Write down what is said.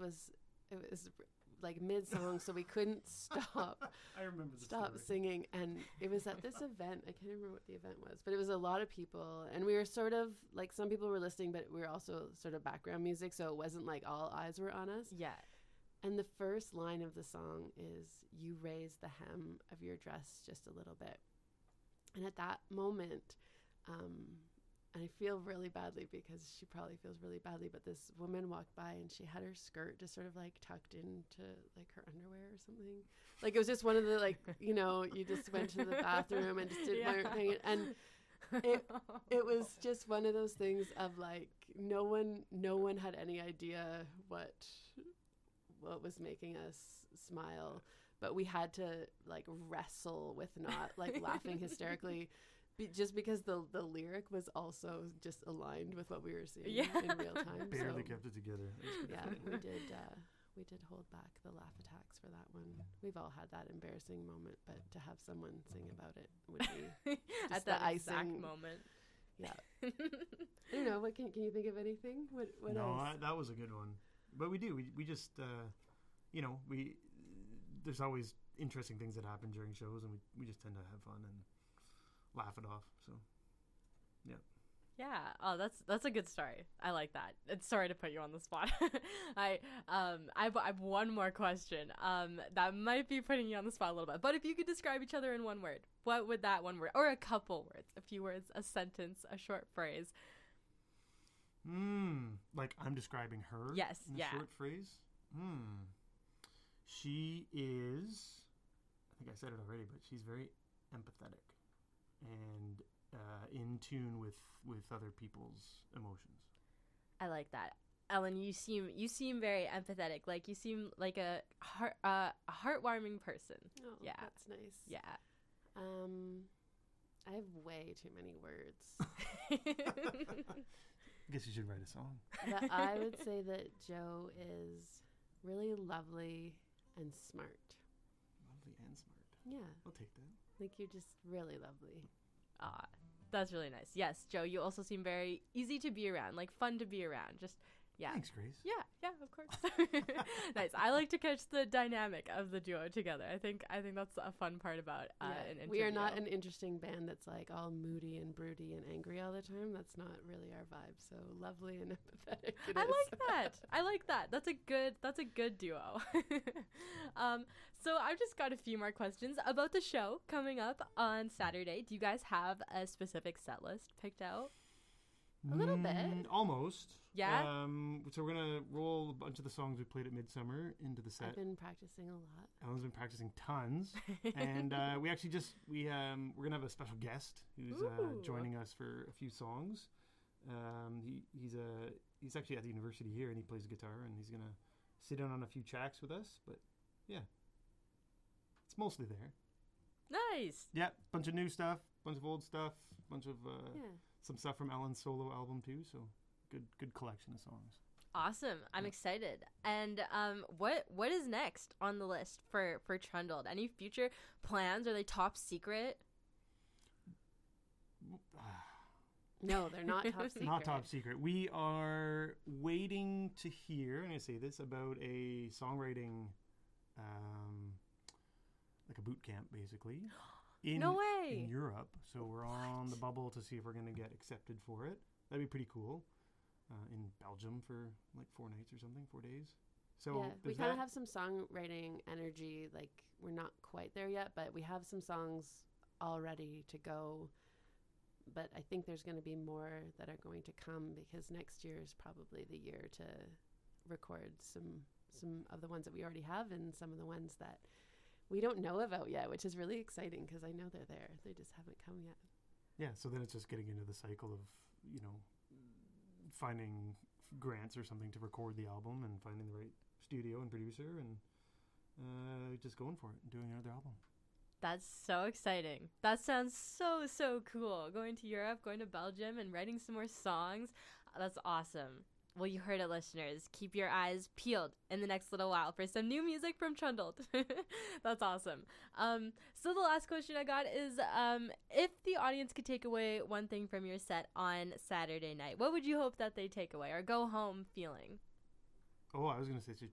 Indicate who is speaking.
Speaker 1: it was like mid-song, so we couldn't stop.
Speaker 2: I remember the
Speaker 1: stop
Speaker 2: story.
Speaker 1: Singing, and it was at this event. I can't remember what the event was, but it was a lot of people, and we were sort of like, some people were listening, but we were also sort of background music, so it wasn't like all eyes were on us.
Speaker 3: Yeah.
Speaker 1: And the first line of the song is, "You raise the hem of your dress just a little bit." And at that moment, and I feel really badly because she probably feels really badly, but this woman walked by and she had her skirt just sort of like tucked into like her underwear or something. Like, it was just one of the, like, you know, you just went to the bathroom and just didn't wear anything. And it was just one of those things of like, no one had any idea what was making us smile, but we had to like wrestle with not like laughing hysterically, just because the lyric was also just aligned with what we were seeing in real time.
Speaker 2: Barely kept it together.
Speaker 1: Yeah, we did hold back the laugh attacks for that one. We've all had that embarrassing moment, but to have someone sing about it would be just
Speaker 3: at
Speaker 1: the
Speaker 3: that
Speaker 1: icing
Speaker 3: exact moment.
Speaker 1: Yeah. I don't know. What can you think of anything? What else?
Speaker 2: That was a good one. But we do. We just, you know, there's always interesting things that happen during shows, and we just tend to have fun and laugh it off. So, yeah.
Speaker 3: Yeah. Oh, that's a good story. I like that. It's sorry to put you on the spot. I have one more question. That might be putting you on the spot a little bit. But if you could describe each other in one word, what would that one word, or a couple words, a few words, a sentence, a short phrase?
Speaker 2: Like I'm describing her.
Speaker 3: Yes.
Speaker 2: In a short phrase. She is, I think I said it already, but she's very empathetic and in tune with other people's emotions.
Speaker 3: I like that. Ellen, you seem very empathetic. Like, you seem like a heartwarming person.
Speaker 1: Oh,
Speaker 3: yeah,
Speaker 1: that's nice.
Speaker 3: Yeah.
Speaker 1: I have way too many words.
Speaker 2: I guess you should write a song.
Speaker 1: But I would say that Jo is really lovely and smart.
Speaker 2: Lovely and smart.
Speaker 1: Yeah.
Speaker 2: I'll take that.
Speaker 1: Like, you're just really lovely.
Speaker 3: Ah, that's really nice. Yes, Jo, you also seem very easy to be around, like fun to be around. Just, yeah.
Speaker 2: Thanks, Grace.
Speaker 3: Yeah, of course. Nice. I like to catch the dynamic of the duo together. I think that's a fun part about an interview.
Speaker 1: We are not an interesting band that's like all moody and broody and angry all the time. That's not really our vibe. So lovely and empathetic.
Speaker 3: I like that. That's a good duo. So I've just got a few more questions about the show coming up on Saturday. Do you guys have a specific set list picked out?
Speaker 1: A little bit.
Speaker 3: Yeah?
Speaker 2: Almost. So we're going to roll a bunch of the songs we played at Midsummer into the set.
Speaker 1: I've been practicing a lot.
Speaker 2: Ellen's been practicing tons. And we're going to have a special guest who's joining us for a few songs. He's actually at the university here, and he plays guitar, and he's going to sit in on a few tracks with us. But, yeah. It's mostly there.
Speaker 3: Nice.
Speaker 2: Yeah, bunch of new stuff, bunch of old stuff, bunch of... some stuff from Ellen's solo album too, so good collection of songs.
Speaker 3: Awesome. I'm excited. And what is next on the list for Trundled? Any future plans? Are they top secret?
Speaker 1: No, they're not top secret.
Speaker 2: Not top secret. We are waiting to hear, and I say this, about a songwriting like a boot camp basically.
Speaker 3: No way!
Speaker 2: In Europe. So we're on the bubble to see if we're going to get accepted for it. That'd be pretty cool. In Belgium for like 4 nights or something, 4 days. So
Speaker 1: yeah, we kind of have some songwriting energy. Like, we're not quite there yet, but we have some songs all ready to go. But I think there's going to be more that are going to come, because next year is probably the year to record some of the ones that we already have, and some of the ones that we don't know about yet, which is really exciting because I know they're there. They just haven't come yet.
Speaker 2: Yeah, so then it's just getting into the cycle of, finding grants or something to record the album and finding the right studio and producer and just going for it and doing another album.
Speaker 3: That's so exciting. That sounds so cool. Going to Europe, going to Belgium, and writing some more songs. That's awesome. Well, you heard it, listeners. Keep your eyes peeled in the next little while for some new music from Trundled. That's awesome. So the last question I got is, if the audience could take away one thing from your set on Saturday night, what would you hope that they take away or go home feeling?
Speaker 2: Oh, I was going to say